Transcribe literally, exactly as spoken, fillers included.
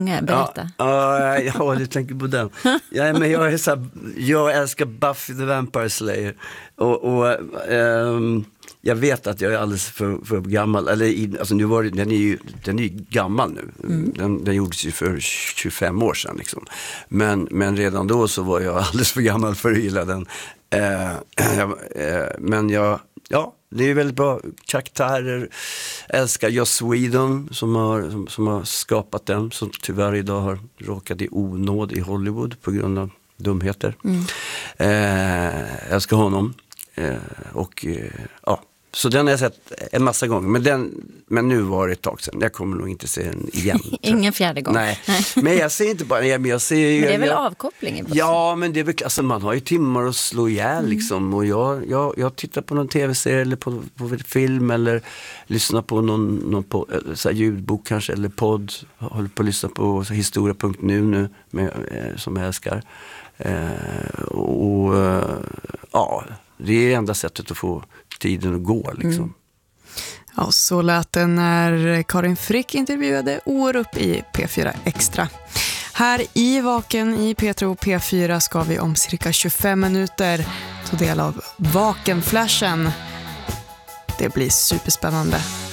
Berätta. Ja, ja, ja, du tänker på den. Ja, men jag är så här, jag älskar Buffy the Vampire Slayer. Och, och ähm, jag vet att jag är alldeles för, för gammal. Eller, i, alltså nu var det, den är ju den är ju gammal nu. Mm. Den, den gjordes ju för tjugofem år sedan. Liksom. Men, men redan då så var jag alldeles för gammal för att gilla den. Äh, äh, men jag, ja, det är väldigt bra karaktärer. Jag älskar Joss Whedon som har, som, som har skapat den. Som tyvärr idag har råkat i onåd i Hollywood på grund av dumheter. Mm. Eh, jag älskar honom. Eh, och eh, ja, så den har jag sett en massa gånger. Men, den, men nu var det ett tag sedan. Jag kommer nog inte se den igen. Ingen fjärde gång. Nej, men jag ser inte bara... Jag, jag ser, men det är väl jag, avkopplingen? Ja, men det är väl... Alltså, man har ju timmar att slå ihjäl mm. liksom. Och jag, jag, jag tittar på någon tv-serie eller på, på film eller lyssnar på någon, någon på, så här, ljudbok kanske eller podd. Jag håller på att lyssna på historia punkt nu nu med, eh, som jag älskar. Eh, och eh, ja, det är enda sättet att få tiden att gå liksom. Mm. Ja, så lät det när Karin Frick intervjuade Orup i P fyra Extra. Här i Vaken i P tre och P fyra ska vi om cirka tjugofem minuter ta del av Vakenflashen. Det blir superspännande.